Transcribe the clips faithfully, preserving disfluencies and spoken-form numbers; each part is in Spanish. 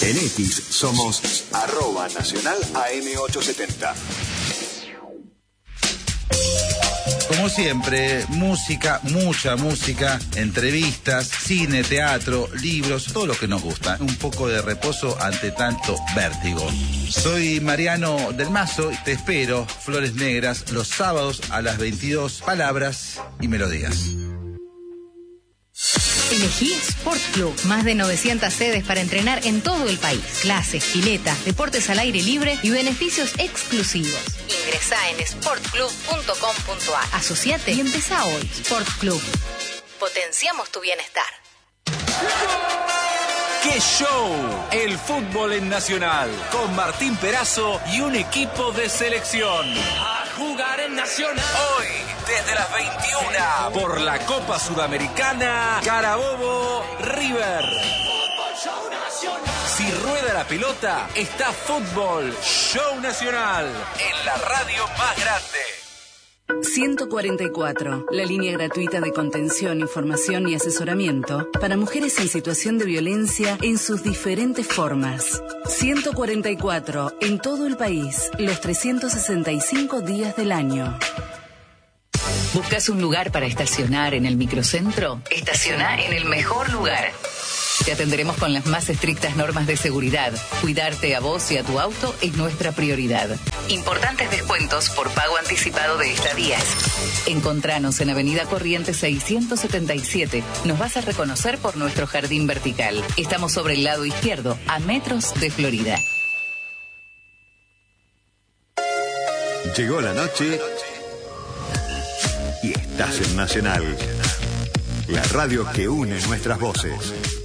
En X somos arroba nacional A M ochocientos setenta. Como siempre, música, mucha música, entrevistas, cine, teatro, libros, todo lo que nos gusta. Un poco de reposo ante tanto vértigo. Soy Mariano del Mazo y te espero, Flores Negras, los sábados a las veintidós, palabras y melodías. Elegí Sport Club, más de novecientas sedes para entrenar en todo el país. Clases, piletas, deportes al aire libre y beneficios exclusivos. Ingresá en sport club punto com punto a. Asociate y empezá hoy. Sport Club. Potenciamos tu bienestar. ¡Qué show! El fútbol en Nacional, con Martín Perazo y un equipo de selección. A jugar en Nacional. Hoy, desde las veintiuna, por la Copa Sudamericana, Carabobo River. Si rueda la pelota, está Fútbol Show Nacional, en la radio más grande. ciento cuarenta y cuatro, la línea gratuita de contención, información y asesoramiento para mujeres en situación de violencia en sus diferentes formas. ciento cuarenta y cuatro, en todo el país, los trescientos sesenta y cinco días del año. ¿Buscas un lugar para estacionar en el microcentro? Estaciona en el mejor lugar. Te atenderemos con las más estrictas normas de seguridad. Cuidarte a vos y a tu auto es nuestra prioridad. Importantes descuentos por pago anticipado de estadías. Encontranos en Avenida Corrientes seiscientos setenta y siete. Nos vas a reconocer por nuestro jardín vertical. Estamos sobre el lado izquierdo, a metros de Florida. Llegó la noche y estás en Nacional, la radio que une nuestras voces.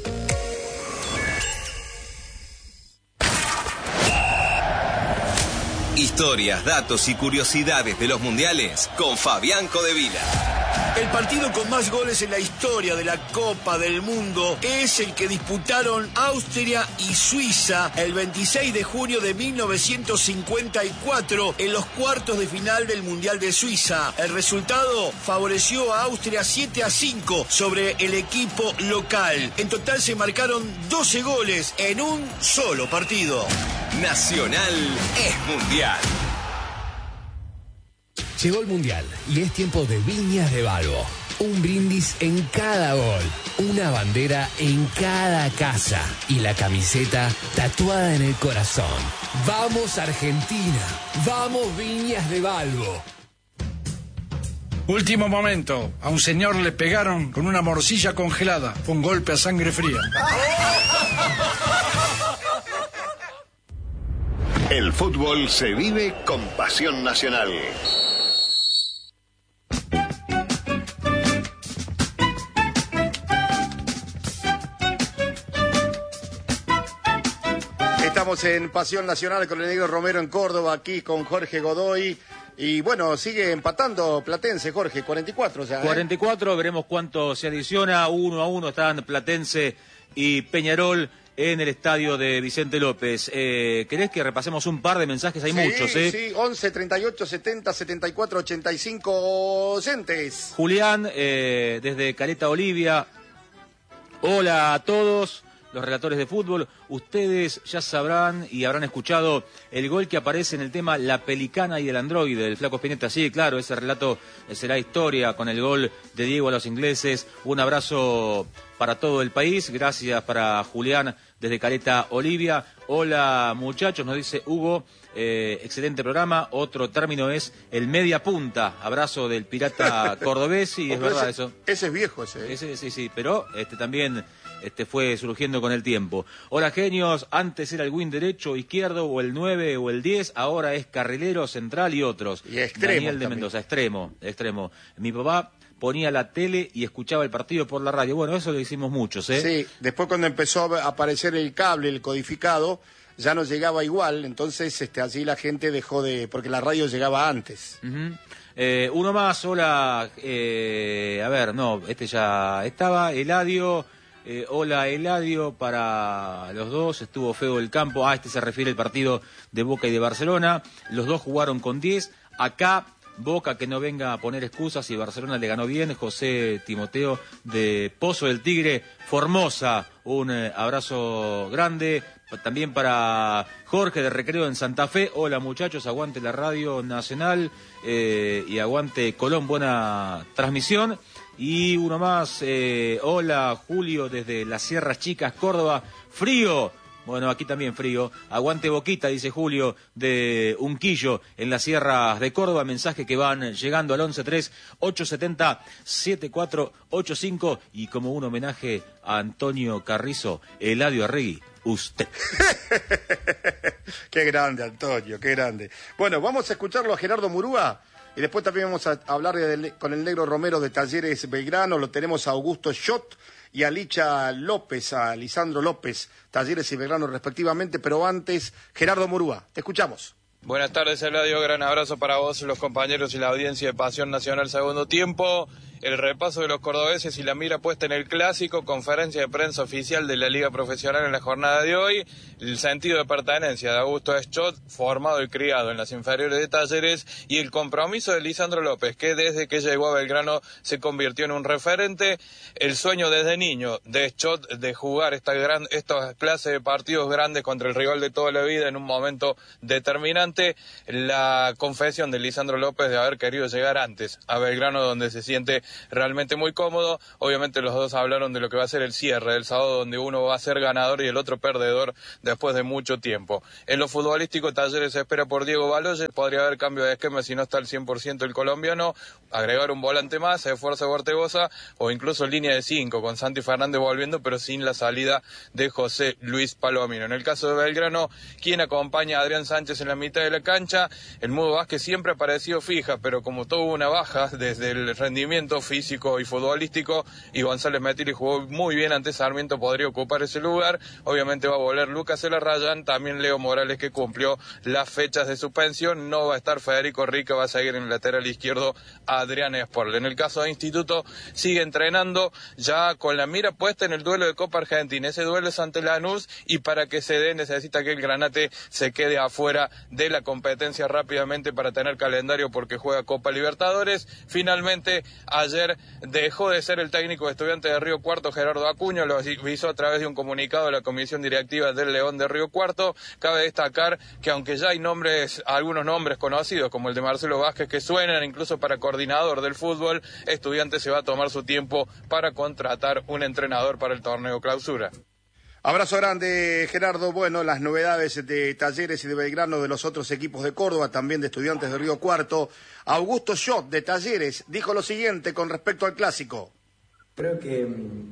Historias, datos y curiosidades de los mundiales con Fabián Codevila. El partido con más goles en la historia de la Copa del Mundo es el que disputaron Austria y Suiza el veintiséis de junio de mil novecientos cincuenta y cuatro en los cuartos de final del Mundial de Suiza. El resultado favoreció a Austria siete a cinco sobre el equipo local. En total se marcaron doce goles en un solo partido. Nacional es mundial. Llegó el Mundial y es tiempo de Viñas de Balbo. Un brindis en cada gol, una bandera en cada casa y la camiseta tatuada en el corazón. ¡Vamos Argentina! ¡Vamos Viñas de Balbo! Último momento. A un señor le pegaron con una morcilla congelada. Fue un golpe a sangre fría. El fútbol se vive con pasión nacional. Estamos en Pasión Nacional con el Negro Romero en Córdoba, aquí con Jorge Godoy. Y bueno, sigue empatando Platense, Jorge, cuarenta y cuatro ya. ¿eh? cuarenta y cuatro, veremos cuánto se adiciona. Uno a uno están Platense y Peñarol en el estadio de Vicente López. Eh, ¿Querés que repasemos un par de mensajes? Hay sí, muchos, ¿eh? Sí, once, treinta y ocho, setenta, setenta y cuatro, ochenta y cinco oyentes. Julián, eh, desde Caleta Olivia. Hola a todos los relatores de fútbol. Ustedes ya sabrán y habrán escuchado el gol que aparece en el tema La Pelicana y el Androide, del Flaco Spinetta. Sí, claro, ese relato será historia con el gol de Diego a los ingleses. Un abrazo para todo el país. Gracias para Julián desde Caleta Olivia. Hola muchachos, nos dice Hugo. Eh, excelente programa. Otro término es el media punta. Abrazo del pirata cordobés. Y es verdad ese, eso. Ese es viejo, ese. ¿eh? Ese sí, sí, pero este también este fue surgiendo con el tiempo. Hola genios, antes era el win derecho, izquierdo o el nueve o el diez, ahora es carrilero, central y otros. Y extremo. Daniel de también. Mendoza, extremo, extremo. Mi papá ponía la tele y escuchaba el partido por la radio. Bueno, eso lo hicimos muchos, ¿eh? Sí, después cuando empezó a aparecer el cable, el codificado, ya no llegaba igual, entonces este, allí la gente dejó de... porque la radio llegaba antes. Uh-huh. eh, uno más, hola, eh, a ver, no, este ya estaba, Eladio... Eh, hola Eladio, para los dos, estuvo feo el campo. Ah, este se refiere al partido de Boca y de Barcelona. Los dos jugaron con diez. Acá Boca que no venga a poner excusas y Barcelona le ganó bien. José Timoteo de Pozo del Tigre, Formosa, un eh, abrazo grande. También para Jorge de Recreo en Santa Fe. Hola muchachos, aguante la Radio Nacional eh, y aguante Colón, buena transmisión. Y uno más, eh, hola Julio desde las Sierras Chicas, Córdoba, frío. Bueno, aquí también frío. Aguante Boquita, dice Julio, de Unquillo, en las sierras de Córdoba. Mensaje que van llegando al once tres ocho siete cero siete cuatro ocho cinco. Y como un homenaje a Antonio Carrizo, Eladio Arregui, usted. Qué grande, Antonio, qué grande. Bueno, vamos a escucharlo a Gerardo Murúa. Y después también vamos a hablar de, con el Negro Romero de Talleres Belgrano. Lo tenemos a Augusto Schott y a Licha López, a Lisandro López, Talleres y Belgrano respectivamente. Pero antes, Gerardo Murúa, te escuchamos. Buenas tardes, Eladio. Gran abrazo para vos, los compañeros y la audiencia de Pasión Nacional Segundo Tiempo. El repaso de los cordobeses y la mira puesta en el clásico, conferencia de prensa oficial de la Liga Profesional en la jornada de hoy, el sentido de pertenencia de Augusto Schott, formado y criado en las inferiores de Talleres, y el compromiso de Lisandro López, que desde que llegó a Belgrano se convirtió en un referente, el sueño desde niño de Schott de jugar esta gran, esta clase de partidos grandes contra el rival de toda la vida en un momento determinante, la confesión de Lisandro López de haber querido llegar antes a Belgrano, donde se siente realmente muy cómodo. Obviamente los dos hablaron de lo que va a ser el cierre del sábado, donde uno va a ser ganador y el otro perdedor después de mucho tiempo. En lo futbolístico, Talleres se espera por Diego Baloyes, podría haber cambio de esquema si no está al cien por ciento el colombiano, agregar un volante más, se esfuerza Ortegoza, o incluso en línea de cinco, con Santi Fernández volviendo, pero sin la salida de José Luis Palomino. En el caso de Belgrano, quien acompaña a Adrián Sánchez en la mitad de la cancha, el Mudo Vázquez siempre ha parecido fija, pero como tuvo una baja desde el rendimiento físico y futbolístico, y González Metili jugó muy bien ante Sarmiento, podría ocupar ese lugar. Obviamente va a volver Lucas Elarrayán, también Leo Morales, que cumplió las fechas de suspensión, no va a estar Federico Rica, va a seguir en el lateral izquierdo Adrián Esporle. En el caso de Instituto, sigue entrenando ya con la mira puesta en el duelo de Copa Argentina. Ese duelo es ante Lanús, y para que se dé necesita que el Granate se quede afuera de la competencia rápidamente para tener calendario, porque juega Copa Libertadores. Finalmente, ayer dejó de ser el técnico de Estudiantes de Río Cuarto, Gerardo Acuña, lo hizo a través de un comunicado de la Comisión Directiva del León de Río Cuarto. Cabe destacar que aunque ya hay nombres, algunos nombres conocidos, como el de Marcelo Vázquez, que suenan incluso para coordinador del fútbol, Estudiantes se va a tomar su tiempo para contratar un entrenador para el torneo Clausura. Abrazo grande, Gerardo. Bueno, las novedades de Talleres y de Belgrano, de los otros equipos de Córdoba, también de Estudiantes de Río Cuarto. Augusto Schott, de Talleres, dijo lo siguiente con respecto al clásico. Creo que,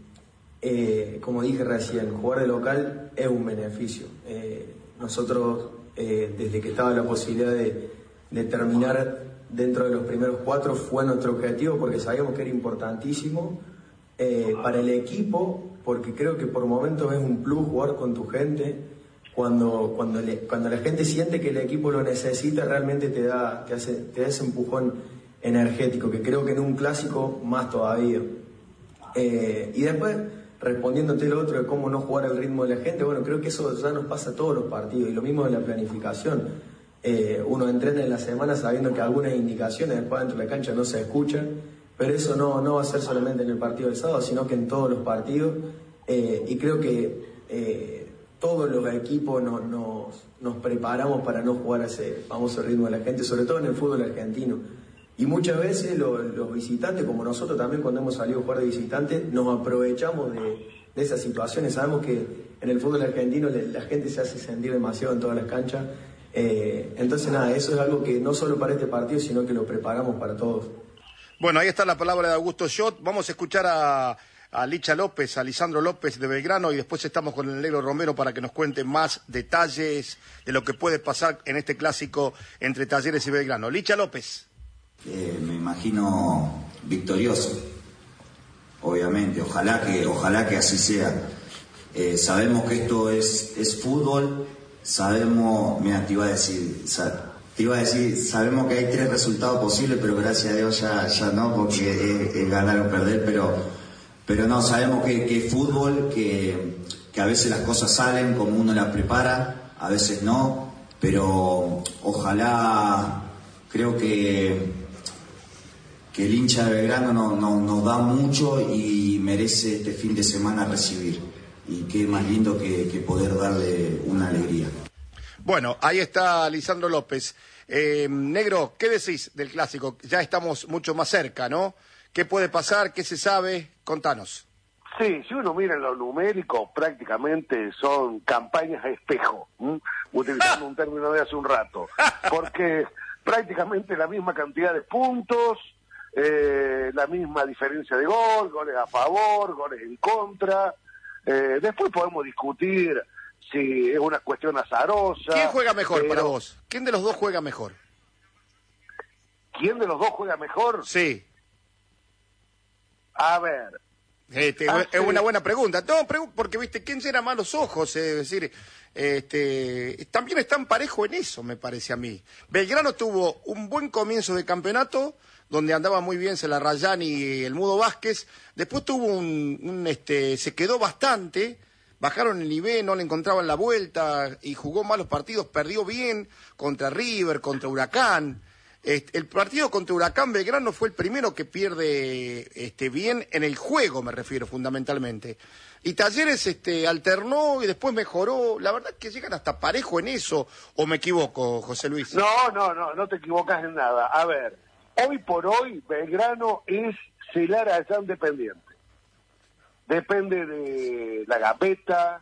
eh, como dije recién, jugar de local es un beneficio. Eh, nosotros, eh, desde que estaba la posibilidad de, de terminar dentro de los primeros cuatro, fue nuestro objetivo, porque sabíamos que era importantísimo eh, para el equipo, porque creo que por momentos es un plus jugar con tu gente. Cuando, cuando, le, cuando la gente siente que el equipo lo necesita, realmente te da, te hace, te da ese empujón energético, que creo que en un clásico más todavía. Eh, y después, respondiéndote lo otro de cómo no jugar al ritmo de la gente, bueno, creo que eso ya nos pasa a todos los partidos, y lo mismo de la planificación. Eh, uno entrena en la semana sabiendo que algunas indicaciones después dentro de la cancha no se escuchan, pero eso no, no va a ser solamente en el partido del sábado, sino que en todos los partidos, eh, y creo que eh, todos los equipos no, nos, nos preparamos para no jugar a ese famoso ritmo de la gente, sobre todo en el fútbol argentino. Y muchas veces lo, los visitantes, como nosotros también cuando hemos salido a jugar de visitantes, nos aprovechamos de, de esas situaciones. Sabemos que en el fútbol argentino le, la gente se hace sentir demasiado en todas las canchas. Eh, entonces nada, eso es algo que no solo para este partido, sino que lo preparamos para todos. Bueno, ahí está la palabra de Augusto Schott. Vamos a escuchar a, a Licha López, a Lisandro López de Belgrano, y después estamos con el Negro Romero para que nos cuente más detalles de lo que puede pasar en este clásico entre Talleres y Belgrano. Licha López. Eh, me imagino victorioso, obviamente, ojalá que, ojalá que así sea. Eh, sabemos que esto es, es fútbol, sabemos, mira, te iba a decir, te iba a decir, sabemos que hay tres resultados posibles, pero gracias a Dios ya, ya no, porque es, es ganar o perder, pero, pero no, sabemos que, que es fútbol, que, que a veces las cosas salen como uno las prepara, a veces no, pero ojalá, creo que que el hincha de Belgrano nos no, no da mucho y merece este fin de semana recibir. Y qué más lindo que, que poder darle una alegría. Bueno, ahí está Lisandro López. Eh, Negro, ¿qué decís del clásico? Ya estamos mucho más cerca, ¿no? ¿Qué puede pasar? ¿Qué se sabe? Contanos. Sí, si uno mira en lo numérico, prácticamente son campañas a espejo, ¿m? utilizando un término de hace un rato, porque prácticamente la misma cantidad de puntos, eh, la misma diferencia de gol, goles a favor, goles en contra. Eh, después podemos discutir si es una cuestión azarosa. ¿Quién juega mejor pero... para vos? ¿Quién de los dos juega mejor? ¿Quién de los dos juega mejor? Sí. A ver. Este, ah, es sí. una buena pregunta. No, pregu porque, viste, ¿quién llena más los ojos? Es decir, este, también están parejo en eso, me parece a mí. Belgrano tuvo un buen comienzo de campeonato, donde andaba muy bien Celarrayán y el Mudo Vázquez. Después tuvo un, un este, se quedó bastante, bajaron el nivel, no le encontraban la vuelta y jugó malos partidos, perdió bien contra River, contra Huracán. Este, el partido contra Huracán Belgrano fue el primero que pierde este, bien en el juego, me refiero fundamentalmente. Y Talleres este, alternó y después mejoró. La verdad es que llegan hasta parejo en eso, ¿o me equivoco, José Luis? No, no, no, no te equivocas en nada. A ver, hoy por hoy Belgrano es Celarayán dependiente. Depende de la gambeta,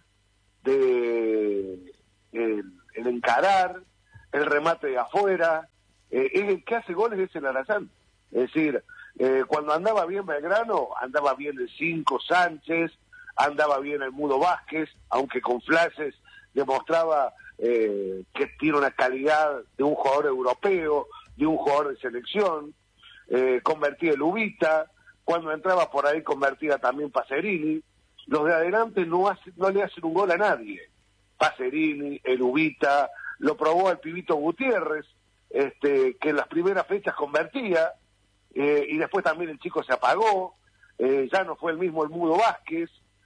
de el, el encarar, el remate de afuera. Eh, el que hace goles es Celarayán. Es decir, eh, cuando andaba bien Belgrano, andaba bien el cinco Sánchez, andaba bien el Mudo Vázquez, aunque con flashes demostraba eh, que tiene una calidad de un jugador europeo, de un jugador de selección. Eh, convertía el Ubita, cuando entraba por ahí convertía también Pacerini. Los de adelante no, hace, no le hacen un gol a nadie. Pacerini, el Ubita, lo probó el Pibito Gutiérrez, Este, que en las primeras fechas convertía, eh, y después también el chico se apagó, eh, ya no fue el mismo el Mudo Vázquez,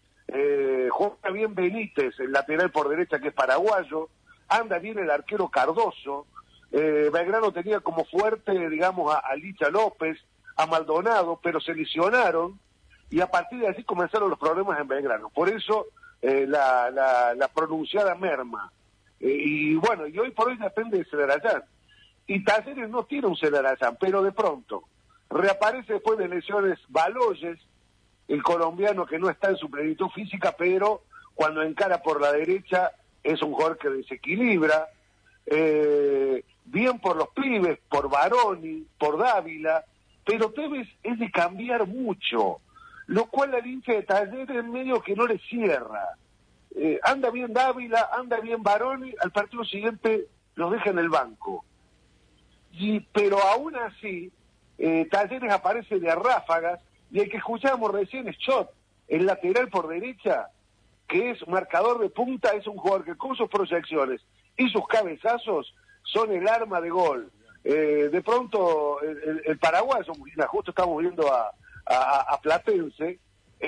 eh, juega bien Benítez, el lateral por derecha que es paraguayo, anda bien el arquero Cardoso, eh, Belgrano tenía como fuerte, digamos, a, a Licha López, a Maldonado, pero se lesionaron, y a partir de así comenzaron los problemas en Belgrano, por eso eh, la, la, la pronunciada merma, eh, y bueno, y hoy por hoy depende de Celarayán. Y Talleres no tiene un Celarayán, pero de pronto reaparece después de lesiones Baloyes, el colombiano que no está en su plenitud física, pero cuando encara por la derecha es un jugador que desequilibra, eh, bien por los pibes, por Baroni, por Dávila, pero Tevez es de cambiar mucho, lo cual al hincha de Talleres medio que no le cierra. Eh, anda bien Dávila, anda bien Baroni, al partido siguiente los deja en el banco. Y, pero aún así, eh, Talleres aparece de a ráfagas, y el que escuchábamos recién es Schott, el lateral por derecha, que es marcador de punta, es un jugador que con sus proyecciones y sus cabezazos son el arma de gol. Eh, de pronto, el, el, el paraguayo, justo estamos viendo a, a, a Platense,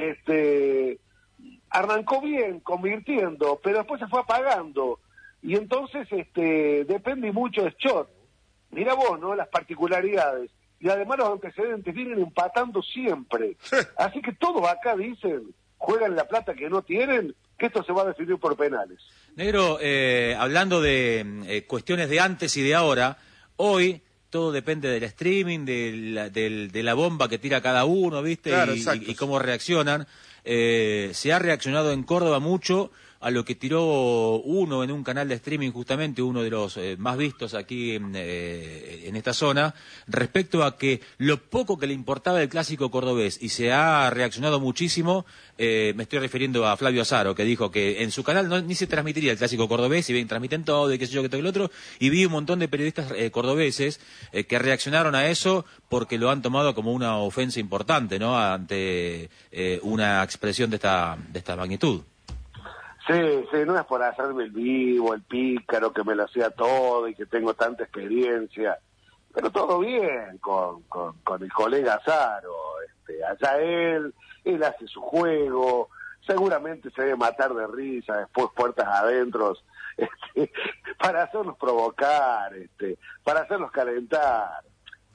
este, arrancó bien, convirtiendo, pero después se fue apagando, y entonces este, depende mucho de Schott. Mira vos, ¿no? Las particularidades. Y además los antecedentes vienen empatando siempre. Así que todos acá dicen, juegan la plata que no tienen, que esto se va a definir por penales. Negro, eh, hablando de eh, cuestiones de antes y de ahora, hoy todo depende del streaming, de la, del, de la bomba que tira cada uno, ¿viste? Claro, y, exacto. y, y cómo reaccionan. Eh, se ha reaccionado en Córdoba mucho a lo que tiró uno en un canal de streaming, justamente uno de los eh, más vistos aquí en, eh, en esta zona, respecto a que lo poco que le importaba el clásico cordobés, y se ha reaccionado muchísimo. Eh, me estoy refiriendo a Flavio Azaro, que dijo que en su canal no, ni se transmitiría el clásico cordobés, y bien transmiten todo, y qué sé yo, que todo y lo otro, y vi un montón de periodistas eh, cordobeses eh, que reaccionaron a eso porque lo han tomado como una ofensa importante, ¿no?, ante eh, una expresión de esta, de esta magnitud. Sí, sí, no es por hacerme el vivo, el pícaro, que me lo hacía todo y que tengo tanta experiencia, pero todo bien con, con, con el colega Azaro, este, allá él, él hace su juego, seguramente se debe matar de risa, después puertas adentro, este, para hacernos provocar, este, para hacernos calentar.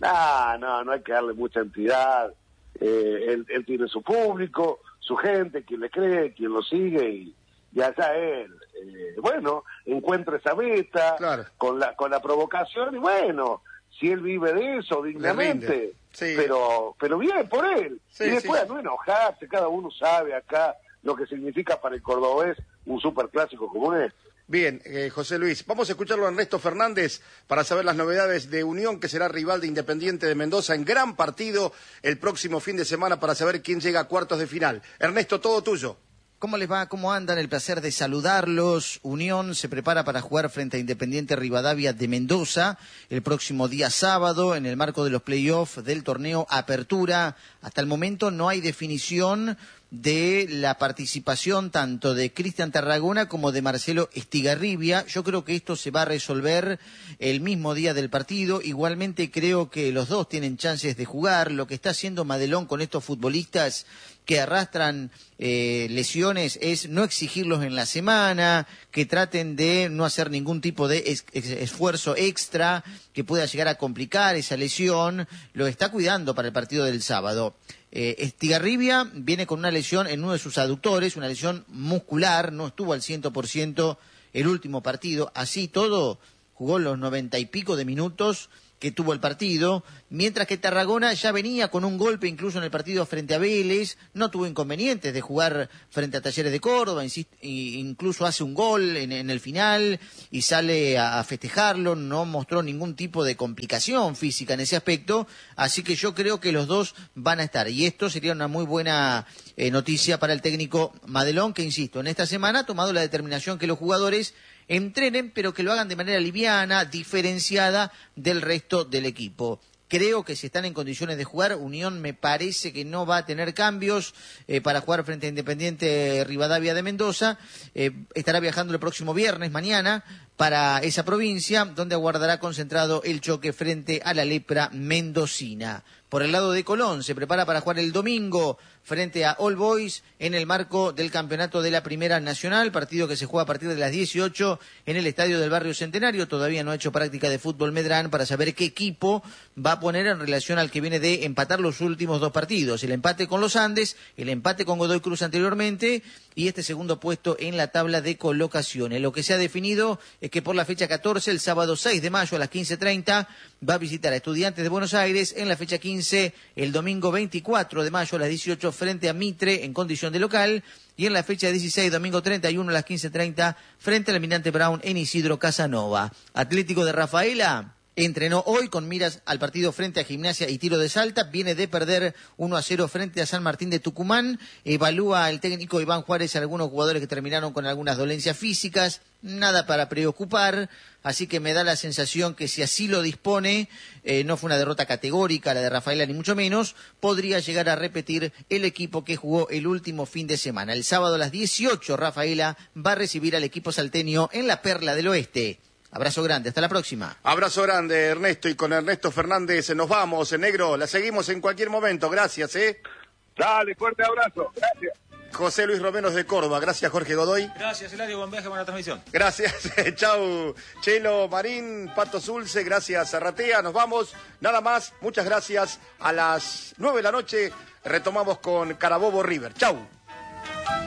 No, no, no hay que darle mucha entidad. Eh, él, él tiene su público, su gente, quien le cree, quien lo sigue, y, y allá él, eh, bueno, encuentra esa beta claro. con la con la provocación, y bueno, si él vive de eso dignamente, sí. pero pero bien por él. Sí, y después sí. no enojarse, cada uno sabe acá lo que significa para el cordobés un superclásico como este. Bien, eh, José Luis, vamos a escucharlo a Ernesto Fernández para saber las novedades de Unión, que será rival de Independiente de Mendoza en gran partido el próximo fin de semana, para saber quién llega a cuartos de final. Ernesto, todo tuyo. ¿Cómo les va? ¿Cómo andan? El placer de saludarlos. Unión se prepara para jugar frente a Independiente Rivadavia de Mendoza el próximo día sábado en el marco de los playoffs del torneo Apertura. Hasta el momento no hay definición de la participación tanto de Cristian Tarragona como de Marcelo Estigarribia. Yo creo que esto se va a resolver el mismo día del partido. Igualmente creo que los dos tienen chances de jugar. Lo que está haciendo Madelón con estos futbolistas que arrastran eh, lesiones es no exigirlos en la semana, que traten de no hacer ningún tipo de es, es, esfuerzo extra que pueda llegar a complicar esa lesión. Lo está cuidando para el partido del sábado. Eh, Estigarribia viene con una lesión en uno de sus aductores, una lesión muscular, no estuvo al cien por ciento el último partido. Así todo, jugó los noventa y pico de minutos que tuvo el partido, mientras que Tarragona ya venía con un golpe incluso en el partido frente a Vélez, no tuvo inconvenientes de jugar frente a Talleres de Córdoba, incluso hace un gol en, en el final y sale a, a festejarlo, no mostró ningún tipo de complicación física en ese aspecto, así que yo creo que los dos van a estar, y esto sería una muy buena eh, noticia para el técnico Madelón, que insisto, en esta semana ha tomado la determinación que los jugadores entrenen, pero que lo hagan de manera liviana, diferenciada del resto del equipo. Creo que si están en condiciones de jugar, Unión me parece que no va a tener cambios eh, para jugar frente a Independiente Rivadavia de Mendoza. Eh, estará viajando el próximo viernes, mañana, para esa provincia, donde aguardará concentrado el choque frente a la Lepra mendocina. Por el lado de Colón, se prepara para jugar el domingo frente a All Boys en el marco del campeonato de la Primera Nacional, partido que se juega a partir de las dieciocho en el estadio del Barrio Centenario. Todavía no ha hecho práctica de fútbol Medrán para saber qué equipo va a poner en relación al que viene de empatar los últimos dos partidos. El empate con los Andes, el empate con Godoy Cruz anteriormente y este segundo puesto en la tabla de colocaciones. Lo que se ha definido es que por la fecha catorce, el sábado seis de mayo a las quince treinta, va a visitar a Estudiantes de Buenos Aires. En la fecha quince, el domingo veinticuatro de mayo a las dieciocho, frente a Mitre en condición de local. Y en la fecha dieciséis, domingo treinta y uno a las quince treinta, frente al Almirante Brown en Isidro Casanova. Atlético de Rafaela entrenó hoy con miras al partido frente a Gimnasia y Tiro de Salta. Viene de perder uno a cero frente a San Martín de Tucumán. Evalúa el técnico Iván Juárez a algunos jugadores que terminaron con algunas dolencias físicas. Nada para preocupar, así que me da la sensación que si así lo dispone, eh, no fue una derrota categórica la de Rafaela ni mucho menos, podría llegar a repetir el equipo que jugó el último fin de semana. El sábado a las dieciocho, Rafaela va a recibir al equipo salteño en la Perla del Oeste. Abrazo grande, hasta la próxima. Abrazo grande, Ernesto, y con Ernesto Fernández nos vamos, negro, la seguimos en cualquier momento, gracias, ¿eh? Dale, fuerte abrazo, gracias. José Luis Romeros de Córdoba, gracias Jorge Godoy. Gracias Eladio, buen viaje, buena transmisión. Gracias, chau Chelo Marín, Pato Zulce, gracias Arratea, nos vamos, nada más, muchas gracias. A las nueve de la noche retomamos con Carabobo River, chau.